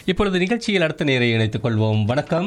இப்பொழுது நிகழ்ச்சியில் அடுத்த நேரை இணைத்துக் கொள்வோம். வணக்கம்.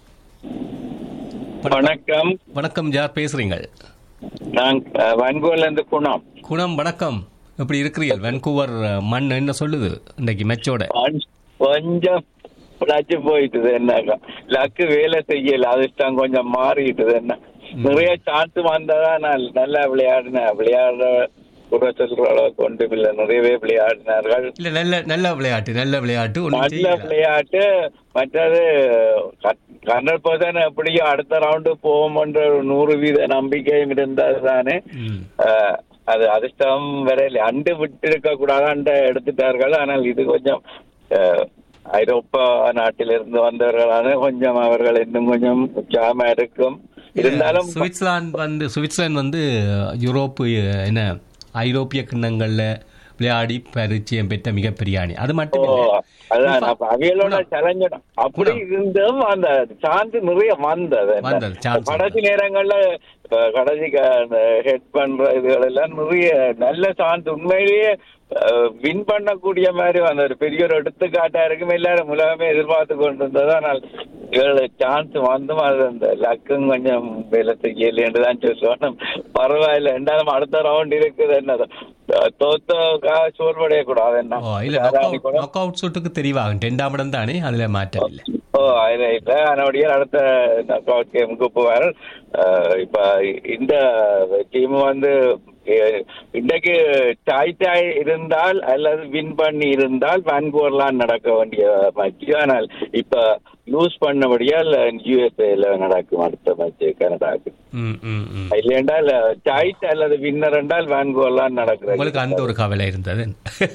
வணக்கம். வணக்கம், யார் பேசுறீங்கள்? நான் வான்கூவர்ல இருந்து குணம். குணம், வணக்கம். எப்படி இருக்கிறீர்கள்? வான்கூவர் மண் என்ன சொல்லுது இன்னைக்கு மேட்சோட? கொஞ்சம் பிளாச்சு போயிட்டுது, என்ன லக்கு வேலை செய்யல, அதிர்ஷ்டம் கொஞ்சம் மாறிட்டுது. என்ன நிறைய சான்ஸ் வந்ததான் நான் நல்லா விளையாடினேன். விளையாடுற கூட சொல்ற அளவுக்கு ஒன்றும் இல்லை, நிறையவே விளையாடினார்கள். இல்ல, நல்ல விளையாட்டு, நல்ல விளையாட்டு. மற்றது 100% எப்படியும் அடுத்த ரவுண்டு போவோம்ன்ற 100% நம்பிக்கையும் இருந்தது தானே. அது அதிர்ஷ்டம் வரையில அண்டு விட்டு இருக்க கூடாது, அண்டை எடுத்துட்டார்கள். ஆனால் இது கொஞ்சம் ஐரோப்பா நாட்டிலிருந்து வந்தவர்களான கொஞ்சம் அவர்கள் இன்னும் கொஞ்சம் உற்சாகமா இருக்கும். இருந்தாலும் சுவிட்சர்லாந்து வந்து யூரோப்பு என்ன ஐரோப்பிய கிண்ணங்கள்ல விளையாடி பரிச்சயம் பெற்ற மிகப்பெரிய அணி. அது மட்டும் அதான் அவைகளோட சேலஞ்ச் அப்படி இருந்தும் அந்த சான்ஸ் நிறைய வந்தது. கடைசி நேரங்கள்ல கடைசி ஹெட் பண்ற இதுகள் எல்லாம் நிறைய நல்ல சான்ஸ் உண்மையிலேயே வின் பண்ணக்கூடிய மாதிரி வந்த ஒரு பெரிய ஒரு எடுத்துக்காட்டா இருக்கும். எல்லாரும் உலகமே எதிர்பார்த்து கொண்டு இருந்தது. ஆனால் சான்ஸ் வந்தும் அது அந்த லக்கும் கொஞ்சம் வேலை செய்யல என்றுதான் சொல்லுவோம். பரவாயில்ல, ரெண்டாலும் அடுத்த ரவுண்ட் இருக்குது. என்ன தோத்தா சோர்வடைய கூடாது. என்ன தெரிவாகும் 2ஆம் இடம் தானே, அதுல மாற்றம் இல்லை. அதனுடைய அடுத்த நாக் அவுட் கேமுக்கு போவார். இப்ப இந்த டீம் வந்து இன்றைக்கு டாய் இருந்தால் அல்லது வின் பண்ணி இருந்தால் வான்கூவர்லாம் நடக்க வேண்டிய மேட்ச். ஆனால் இப்ப லூஸ் பண்ணபடியால் யூஎஸ்ஏல நடக்கும் அடுத்த மேட்ச் கனடாக்கு. இல்ல என்றால் டாய்ட் அல்லது வின்னர் என்றால் வான்கூவர்லாம் நடக்கிறது. உங்களுக்கு அந்த ஒரு கவலை இருந்தது.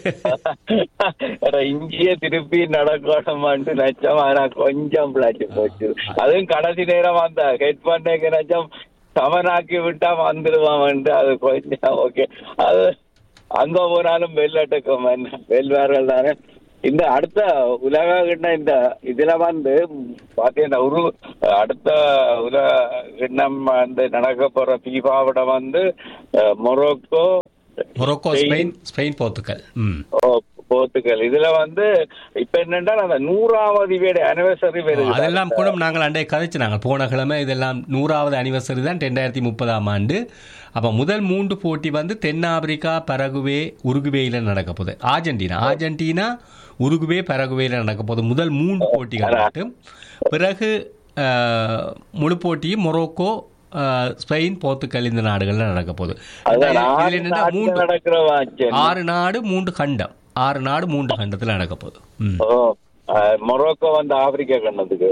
இங்கேயே திருப்பி நடக்கணும் நினைச்சோம். ஆனா கொஞ்சம் பிளாச்சு போச்சு. அதுவும் கடைசி நேரம் அந்த ஹெட் பண்ண நினைச்சோம் சமனாக்கி விட்டா வந்துடுவான். அது கொஞ்சம் ஓகே. அது அங்க போனாலும் வெள்ளட்டுக்கும் வெல்வார்கள் தானே. இந்த அடுத்த உலக கிண்ணம் இந்த இதுல வந்து பாத்தீங்கன்னா அடுத்த உலக கிண்ணம் வந்து நடக்க போற ஃபீஃபாவோட வந்து மொரோக்கோ, ஸ்பெயின், போர்த்துகல். இதுல வந்து இப்ப என்னன்னா அந்த 100வது அனிவர்சரி வருது. அதெல்லாம் கூட நாங்கள் அண்டை கதைச்சு நாங்கள் போன கிழமை இதெல்லாம் 100வது அனிவர்சரி தான் 2030ஆம் ஆண்டு. அப்ப முதல் 3 போட்டி வந்து தென்னாப்பிரிக்கா, பரகுவே, உருகுவேயில நடக்க போகுது. அர்ஜென்டினா, உருகுவே, பரகுவேயில நடக்க போகுது முதல் 3 போட்டிகள் மட்டும். பிறகு முழு போட்டியும் மொரோக்கோ, ஸ்பெயின், போர்த்துகல் இந்த நாடுகள்ல நடக்க போகுது. 6 நாடு 3 கண்டம், 6 நாடு 3 கண்டத்துல நடக்க போகுது. மொரோக்கோ வந்து ஆப்பிரிக்கா கண்டத்துக்கு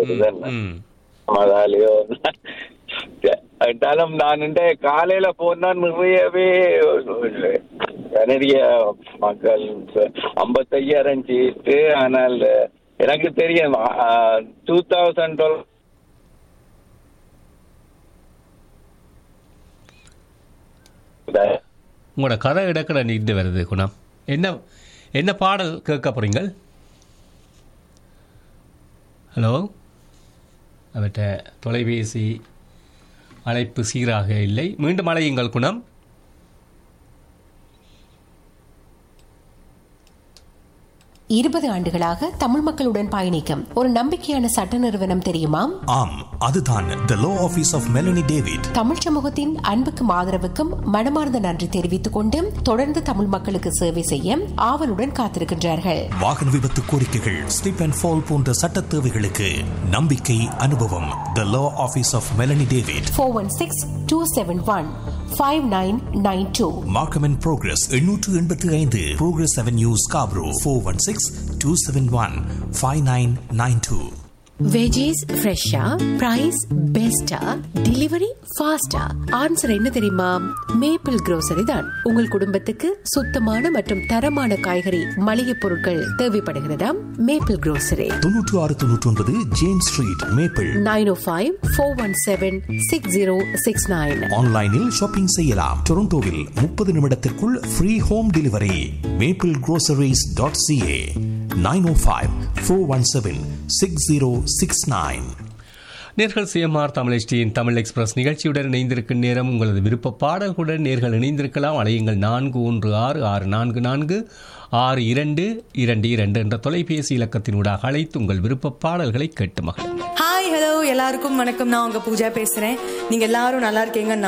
இருந்தாலும் நான் காலையில போனா நிறையவே நிறைய மக்கள் 55,000 சீட்டு. ஆனால் எனக்கு தெரியும் 2012 உங்களோட கதை இடக்கட நீண்டு வருது. குணம், என்ன பாடல் கேட்க போறீங்க? ஹலோ, அவற்ற தொலைபேசி அழைப்பு சீராக இல்லை. மீண்டும் அழையுங்கள் குணம். இருபது ஆண்டுகளாக தமிழ் மக்களுடன் பயணிக்கும் ஒரு நம்பிக்கையான சட்ட நிறுவனம் தெரியுமா? ஆம், அதுதான் The Law Office of Melanie David. Tamil சமூகத்தின் அன்புக்கும் ஆதரவுக்கும் மனமார்ந்த நன்றி தெரிவித்துக் கொண்டு தொடர்ந்து தமிழ் மக்களுக்கு சேவை செய்ய ஆவலுடன் காத்திருக்கின்றார்கள். வாகன விபத்து கோரிக்கைகள், ஸ்லிப் அண்ட் ஃபால் போன்ற சட்ட தேவைகளுக்கு நம்பிக்கை, அனுபவம். The Law Office of Melanie David. 416-271-5992. Markham and Progress 885 Progress Avenue, Scarborough. 416-271-5992. Veggies ஃப்ரெஷ்ஷா, பிரைஸ் பெஸ்டா, டெலிவரி ஃபாஸ்டா? ஆன்சர் என்ன தெரியுமா? மேப்பிள் grocery தான். உங்கள் குடும்பத்துக்கு சுத்தமான மற்றும் தரமான காய்கறி மளிகை பொருட்கள் தேவைப்படுகிறதா? Maple grocery 9699 James street, maple. 905-417-6069. ஆன்லைனில் ஷாப்பிங் செய்யலாம். டொரண்டோவில் 30 நிமிடத்திற்குள் ஃப்ரீ ஹோம் டெலிவரி. maplegroceries.ca. 905-417-6069. நேர்கள் சிஎம்ஆர் தமிழ் HDயின் தமிழ் எக்ஸ்பிரஸ் நிகழ்ச்சியுடன் இணைந்திருக்கும் நேரம். உங்களது விருப்ப பாடல்களுடன் நேர்கள் இணைந்திருக்கலாம். அலையுங்கள் 4166642222 என்ற தொலைபேசி இலக்கத்தினூடாக அழைத்து உங்கள் விருப்ப பாடல்களை கேட்டு மகிழுங்கள். ஹாய், ஹலோ, எல்லாருக்கும் வணக்கம். நான் உங்க பூஜா பேசுறேன். நீங்க எல்லாரும் நல்லா இருக்கீங்க.